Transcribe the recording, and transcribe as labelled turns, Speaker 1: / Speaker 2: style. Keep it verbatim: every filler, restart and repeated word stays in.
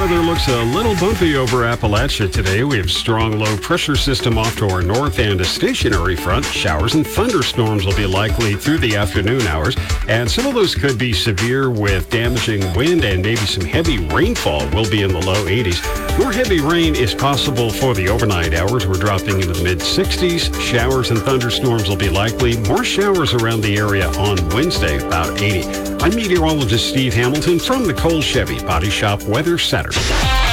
Speaker 1: weather looks a little bumpy over Appalachia today. We have strong low pressure system off to our north and a stationary front. Showers and thunderstorms will be likely through the afternoon hours, and some of those could be severe with damaging wind and maybe some heavy rainfall. Will be in the low eighties. More heavy rain is possible for the overnight hours. We're dropping into the mid sixties. Showers and thunderstorms will be likely. More showers around the area on Wednesday, about eighty. I'm meteorologist Steve Hamilton from the Cole Chevy Body Shop Weather Center.